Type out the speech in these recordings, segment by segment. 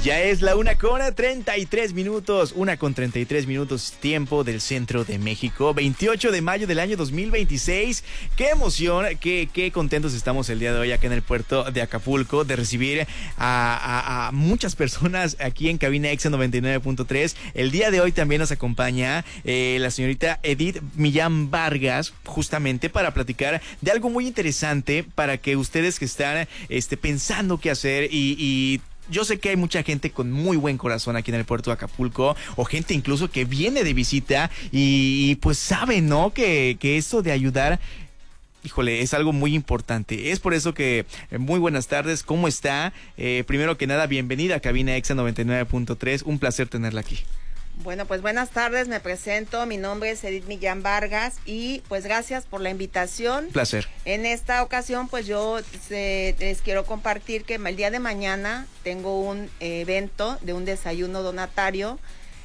Ya es la 1:33, 1:33, tiempo del centro de México, 28 de mayo del año 2026. Qué emoción, qué contentos estamos el día de hoy acá en el puerto de Acapulco de recibir a muchas personas aquí en cabina Exa 99.3. El día de hoy también nos acompaña la señorita Edith Millán Vargas, justamente para platicar de algo muy interesante para que ustedes que están pensando qué hacer y yo sé que hay mucha gente con muy buen corazón aquí en el puerto de Acapulco, o gente incluso que viene de visita y pues sabe, ¿no? Que esto de ayudar, híjole, es algo muy importante. Es por eso que, muy buenas tardes, ¿cómo está? Primero que nada, bienvenida a cabina Exa 99.3, un placer tenerla aquí. Bueno, pues buenas tardes, me presento, mi nombre es Edith Millán Vargas y pues gracias por la invitación. Placer. En esta ocasión pues yo les quiero compartir que el día de mañana tengo un evento de un desayuno donatario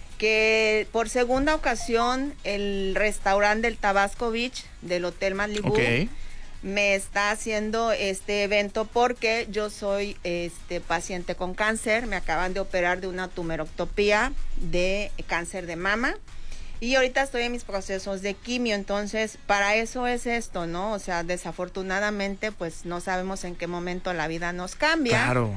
que por segunda ocasión el restaurante del Tabasco Beach del Hotel Malibu me está haciendo este evento porque yo soy paciente con cáncer, me acaban de operar de una tumeroctopía de cáncer de mama y ahorita estoy en mis procesos de quimio, entonces para eso es esto, ¿no? O sea, desafortunadamente pues no sabemos en qué momento la vida nos cambia. Claro.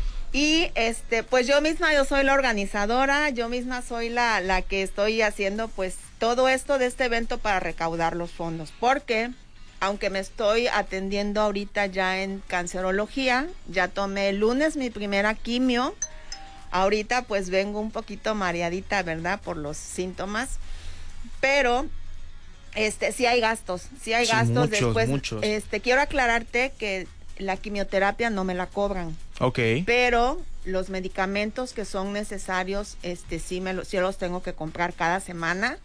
Y pues yo soy la organizadora, yo misma soy la que estoy haciendo pues todo esto de este evento para recaudar los fondos, porque aunque me estoy atendiendo ahorita ya en cancerología, ya tomé el lunes mi primera quimio, ahorita pues vengo un poquito mareadita, ¿verdad? Por los síntomas, pero sí hay gastos, muchos, después, muchos. Quiero aclararte que la quimioterapia no me la cobran. Ok. Pero los medicamentos que son necesarios, sí los tengo que comprar cada semana.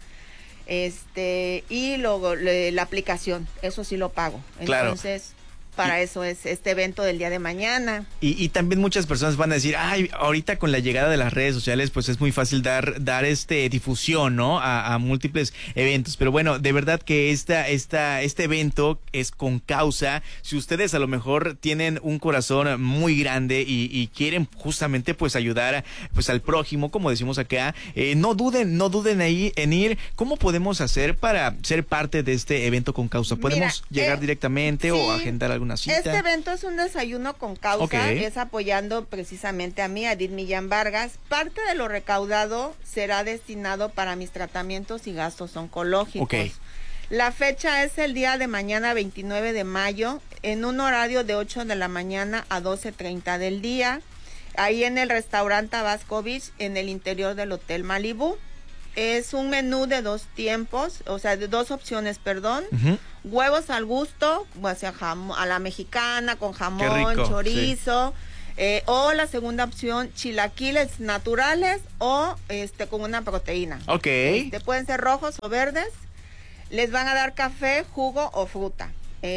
Y luego la aplicación, eso sí lo pago. Claro. Entonces, para eso es este evento del día de mañana. Y también muchas personas van a decir, ay, ahorita con la llegada de las redes sociales, pues es muy fácil dar difusión, ¿no? A múltiples eventos. Pero bueno, de verdad que este evento es con causa. Si ustedes a lo mejor tienen un corazón muy grande y quieren justamente pues ayudar pues al prójimo, como decimos acá, no duden ahí en ir. ¿Cómo podemos hacer para ser parte de este evento con causa? ¿Podemos llegar directamente o agendar alguna cita? Este evento es un desayuno con causa, es apoyando precisamente a mí, a Edith Millán Vargas. Parte de lo recaudado será destinado para mis tratamientos y gastos oncológicos. La fecha es el día de mañana, 29 de mayo, en un horario de 8 de la mañana a 12:30 del día, ahí en el restaurante Tabasco Beach, en el interior del Hotel Malibu. Es un menú de dos opciones, huevos al gusto, o sea, a la mexicana, con jamón, chorizo, o la segunda opción, chilaquiles naturales o con una proteína. Pueden ser rojos o verdes. Les van a dar café, jugo o fruta.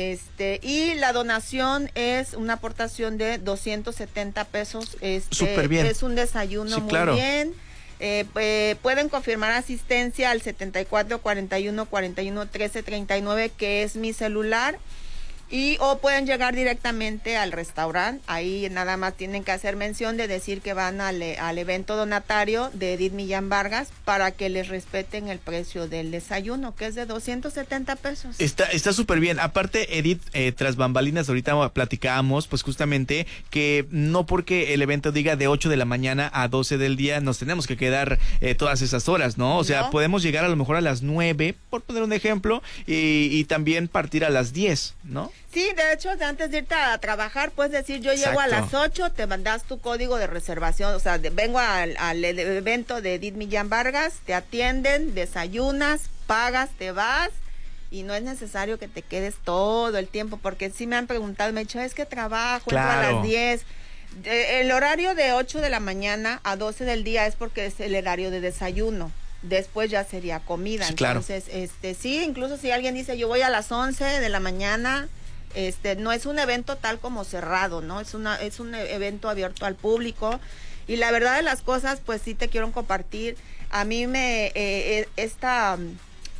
Y la donación es una aportación de 270 pesos. Súper bien. Es un desayuno muy bien. Pueden confirmar asistencia al 74 41 41 13 39, que es mi celular, o pueden llegar directamente al restaurante. Ahí nada más tienen que hacer mención de decir que van al evento donatario de Edith Millán Vargas para que les respeten el precio del desayuno, que es de 270 pesos. Está súper bien. Aparte, Edith, tras bambalinas, ahorita platicábamos, pues justamente que no porque el evento diga de 8 de la mañana a 12 del día, nos tenemos que quedar todas esas horas, ¿no? O sea, podemos llegar a lo mejor a las 9, por poner un ejemplo, y también partir a las 10, ¿no? Sí, de hecho, antes de irte a trabajar, puedes decir, yo llego a las 8, te mandas tu código de reservación, o sea, vengo al evento de Edith Millán Vargas, te atienden, desayunas, pagas, te vas, y no es necesario que te quedes todo el tiempo, porque sí me han preguntado, me han dicho, es que trabajo, entro a las 10. El horario de 8 de la mañana a 12 del día es porque es el horario de desayuno. Después ya sería comida. Sí, entonces, sí, incluso si alguien dice, yo voy a las 11 de la mañana, no es un evento tal como cerrado, ¿no? Es un evento abierto al público. Y la verdad de las cosas, pues sí te quiero compartir. A mí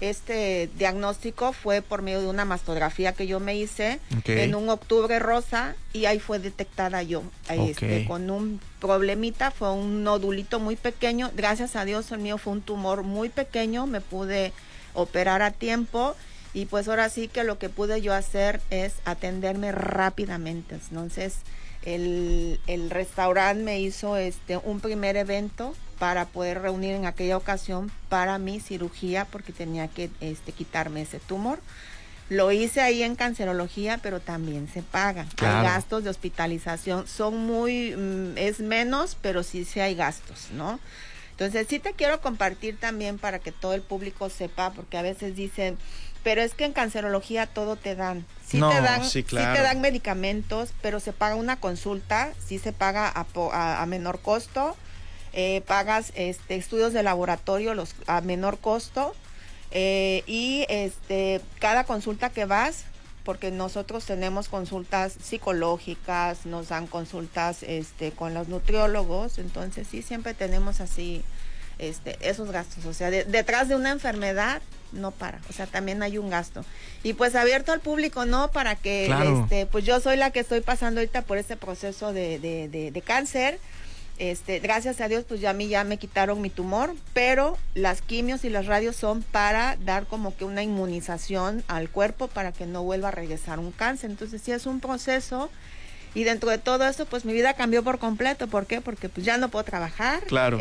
este diagnóstico fue por medio de una mastografía que yo me hice en un octubre rosa, y ahí fue detectada yo con un problemita, fue un nodulito muy pequeño. Gracias a Dios el mío fue un tumor muy pequeño, me pude operar a tiempo, y pues ahora sí que lo que pude yo hacer es atenderme rápidamente. Entonces el restaurante me hizo un primer evento para poder reunir en aquella ocasión para mi cirugía, porque tenía que quitarme ese tumor. Lo hice ahí en cancerología, pero también se paga. Claro. Hay gastos de hospitalización, es menos, pero sí hay gastos, ¿no? Entonces sí te quiero compartir también para que todo el público sepa, porque a veces dicen, pero es que en cancerología todo te dan. Sí te dan medicamentos, pero se paga una consulta, sí se paga a menor costo. Pagas estudios de laboratorio a menor costo, y cada consulta que vas, porque nosotros tenemos consultas psicológicas, nos dan consultas con los nutriólogos, entonces sí siempre tenemos así esos gastos. O sea, detrás de una enfermedad no para, o sea, también hay un gasto, y pues abierto al público, ¿no? Para que pues yo soy la que estoy pasando ahorita por este proceso de cáncer. Gracias a Dios, pues a mí ya me quitaron mi tumor, pero las quimios y las radios son para dar como que una inmunización al cuerpo para que no vuelva a regresar un cáncer. Entonces sí es un proceso, y dentro de todo eso, pues mi vida cambió por completo. ¿Por qué? Porque pues ya no puedo trabajar. Claro.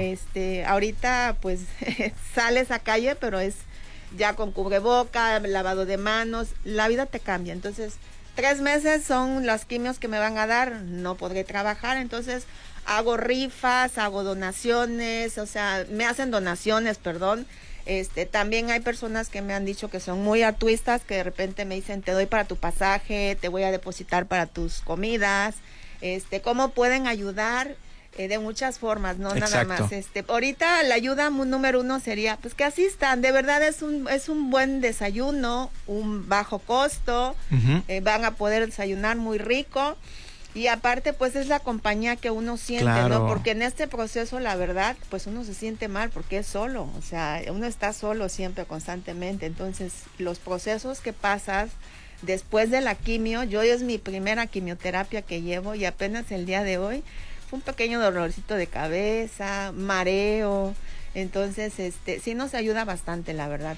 Ahorita pues sales a calle, pero es ya con cubreboca, lavado de manos, la vida te cambia. Entonces 3 meses son las quimios que me van a dar, no podré trabajar, entonces hago rifas, hago donaciones, o sea, me hacen donaciones, perdón. También hay personas que me han dicho que son muy altruistas, que de repente me dicen, te doy para tu pasaje, te voy a depositar para tus comidas. ¿Cómo pueden ayudar? De muchas formas, no nada más. Ahorita la ayuda número 1 sería, pues que asistan. De verdad es un buen desayuno, un bajo costo, van a poder desayunar muy rico. Y aparte, pues es la compañía que uno siente, claro, ¿no? Porque en este proceso, la verdad, pues uno se siente mal porque es solo, o sea, uno está solo siempre, constantemente. Entonces, los procesos que pasas después de la quimio, yo es mi primera quimioterapia que llevo, y apenas el día de hoy fue un pequeño dolorcito de cabeza, mareo. Entonces, sí nos ayuda bastante, la verdad.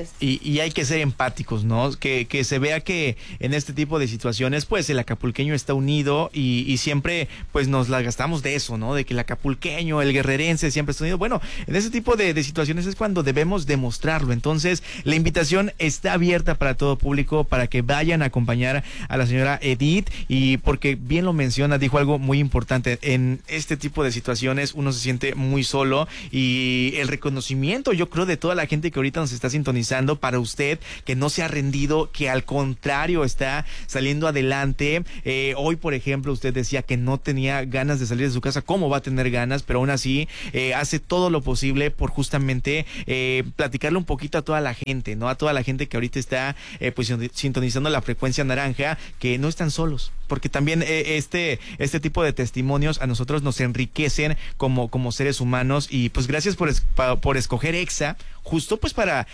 Y hay que ser empáticos, ¿no? Que se vea que en este tipo de situaciones, pues el acapulqueño está unido, y siempre, pues nos la gastamos de eso, ¿no? De que el acapulqueño, el guerrerense siempre está unido. Bueno, en ese tipo de situaciones es cuando debemos demostrarlo. Entonces, la invitación está abierta para todo público, para que vayan a acompañar a la señora Edith, y porque bien lo menciona, dijo algo muy importante. En este tipo de situaciones uno se siente muy solo, y el reconocimiento, yo creo, de toda la gente que ahorita nos está sintonizando para usted, que no se ha rendido, que al contrario está saliendo adelante. Hoy, por ejemplo, usted decía que no tenía ganas de salir de su casa. ¿Cómo va a tener ganas? Pero aún así hace todo lo posible por justamente platicarle un poquito a toda la gente, ¿no? A toda la gente que ahorita está pues sintonizando la frecuencia naranja, que no están solos, porque también este tipo de testimonios a nosotros nos enriquecen como seres humanos. Y pues gracias por escoger EXA, justo pues para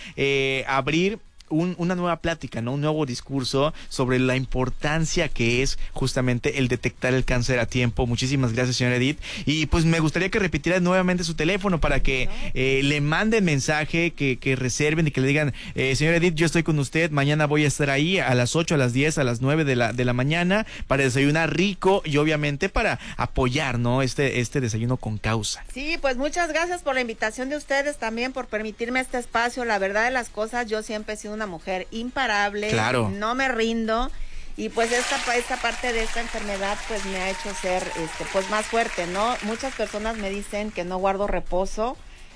abrir una nueva plática, ¿no? Un nuevo discurso sobre la importancia que es justamente el detectar el cáncer a tiempo. Muchísimas gracias, señora Edith. Y pues me gustaría que repitiera nuevamente su teléfono para que le manden mensaje, que reserven y que le digan, señora Edith, yo estoy con usted, mañana voy a estar ahí a las 8, a las 10, a las 9 de la mañana para desayunar rico, y obviamente para apoyar, ¿no? Este desayuno con causa. Sí, pues muchas gracias por la invitación de ustedes, también por permitirme este espacio. La verdad de las cosas, yo siempre he sido una mujer imparable, claro, no me rindo, y pues esta parte de esta enfermedad pues me ha hecho ser pues más fuerte, ¿no? Muchas personas me dicen que no guardo reposo,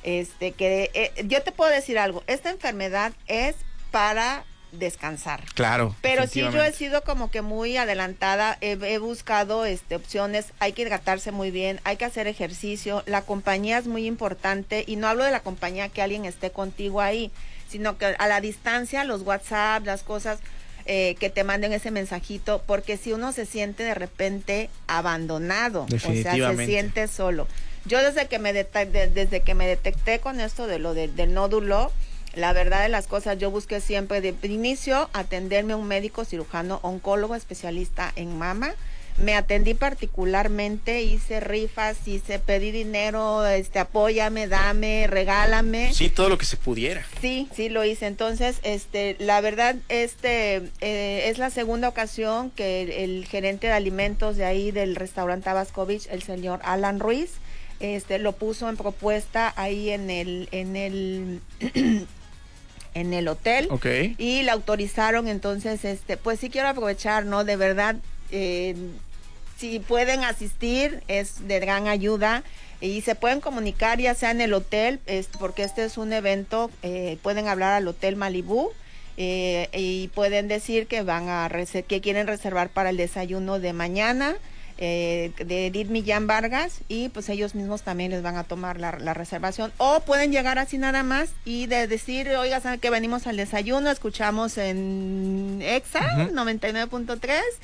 yo te puedo decir algo, esta enfermedad es para descansar. Claro. Pero sí, yo he sido como que muy adelantada, he buscado opciones, hay que hidratarse muy bien, hay que hacer ejercicio, la compañía es muy importante, y no hablo de la compañía que alguien esté contigo ahí, sino que a la distancia, los WhatsApp, las cosas, que te manden ese mensajito, porque si uno se siente de repente abandonado, o sea, se siente solo. Yo desde que me detecté con esto del nódulo, La verdad de las cosas, yo busqué siempre de inicio atenderme a un médico cirujano oncólogo especialista en mama. Me atendí particularmente, hice rifas, pedí dinero, apóyame, dame, regálame. Sí, todo lo que se pudiera. Sí, lo hice. Entonces, la verdad, es la segunda ocasión que el gerente de alimentos de ahí del restaurante Tabasco Beach, el señor Alan Ruiz, lo puso en propuesta ahí en el hotel. Okay. Y la autorizaron. Entonces, pues sí quiero aprovechar, ¿no? De verdad, si pueden asistir es de gran ayuda y se pueden comunicar ya sea en el hotel, porque este es un evento, pueden hablar al Hotel Malibú y pueden decir que que quieren reservar para el desayuno de mañana de Edith Millán Vargas, y pues ellos mismos también les van a tomar la reservación, o pueden llegar así nada más y de decir, oiga, ¿saben que venimos al desayuno? Escuchamos en EXA 99.3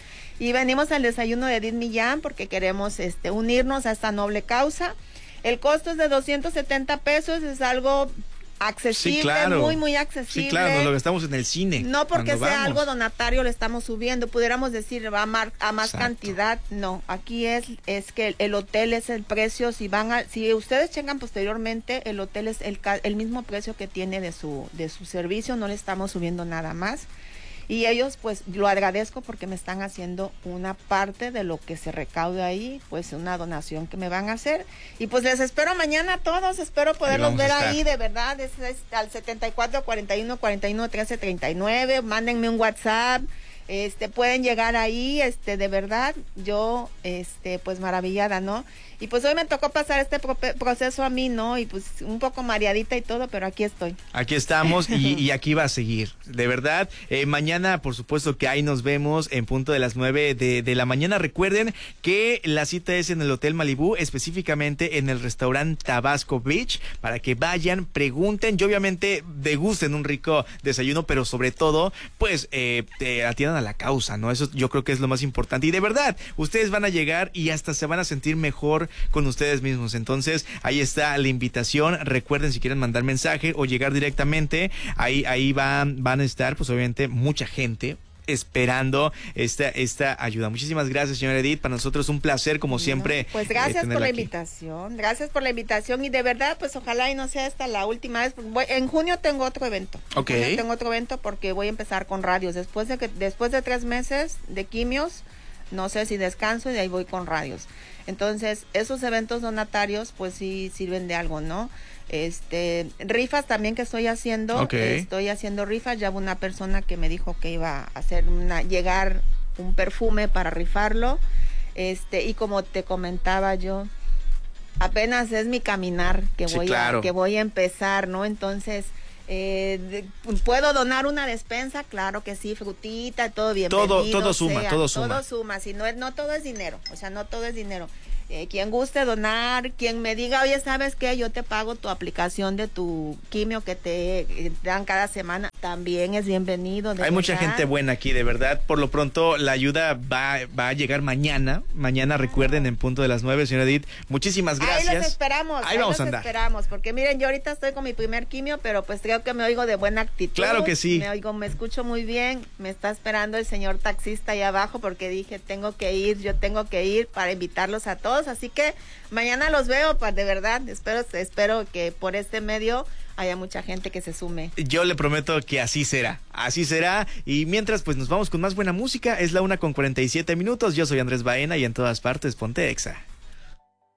y venimos al desayuno de Edith Millán porque queremos unirnos a esta noble causa. El costo es de 270 pesos, es algo accesible, sí, claro. Muy, muy accesible. Sí, claro, nos lo gastamos en el cine. No porque sea algo donatario le estamos subiendo, pudiéramos decir va a más Exacto. cantidad, no, aquí es que el hotel es el precio, si ustedes checan posteriormente, el hotel es el mismo precio que tiene de su servicio, no le estamos subiendo nada más. Y ellos, pues, lo agradezco porque me están haciendo una parte de lo que se recaude ahí, pues, una donación que me van a hacer. Y pues les espero mañana a todos, espero poderlos ver ahí, de verdad, es al 74 41 41 13 39, mándenme un WhatsApp, pueden llegar ahí, de verdad, yo, pues, maravillada, ¿no? Y pues hoy me tocó pasar este proceso a mí, ¿no? Y pues un poco mareadita y todo, pero aquí estoy. Aquí estamos y aquí va a seguir, de verdad. Mañana, por supuesto que ahí nos vemos en punto de las 9 de la mañana. Recuerden que la cita es en el Hotel Malibú, específicamente en el restaurante Tabasco Beach, para que vayan, pregunten y obviamente degusten un rico desayuno, pero sobre todo, pues, atiendan a la causa, ¿no? Eso yo creo que es lo más importante. Y de verdad, ustedes van a llegar y hasta se van a sentir mejor con ustedes mismos. Entonces, ahí está la invitación. Recuerden, si quieren mandar mensaje o llegar directamente, ahí van a estar, pues obviamente, mucha gente esperando esta ayuda. Muchísimas gracias, señora Edith. Para nosotros es un placer, como siempre. Pues gracias por la invitación. Gracias por la invitación. Y de verdad, pues ojalá y no sea esta la última vez. En junio tengo otro evento. Ok. Tengo otro evento porque voy a empezar con radios. Después de 3 meses de quimios, no sé si descanso y de ahí voy con radios. Entonces, esos eventos donatarios, pues sí sirven de algo, ¿no? Rifas también que estoy haciendo. Okay. Estoy haciendo rifas. Ya hubo una persona que me dijo que iba a hacer llegar un perfume para rifarlo. Y como te comentaba yo, apenas es mi caminar que voy a empezar, ¿no? Entonces, ¿puedo donar una despensa? Claro que sí, frutita, todo bienvenido. Todo suma, todo suma. Todo suma, si no todo es dinero, o sea, no todo es dinero. Quien guste donar, quien me diga, oye, ¿sabes qué? Yo te pago tu aplicación de tu quimio que te dan cada semana, también es bienvenido. Hay mucha gente buena aquí, de verdad. Por lo pronto, la ayuda va a llegar mañana. Mañana, recuerden, en punto de las 9, señora Edith. Muchísimas gracias. Ahí los esperamos. Ahí vamos a andar. Esperamos, porque miren, yo ahorita estoy con mi primer quimio, pero pues creo que me oigo de buena actitud. Claro que sí. Me escucho muy bien. Me está esperando el señor taxista ahí abajo porque dije, yo tengo que ir para invitarlos a todos. Así que mañana los veo, pues de verdad, espero que por este medio haya mucha gente que se sume. Yo le prometo que así será, y mientras pues nos vamos con más buena música. Es la 1:47. Yo soy Andrés Baena y en todas partes ponte Exa.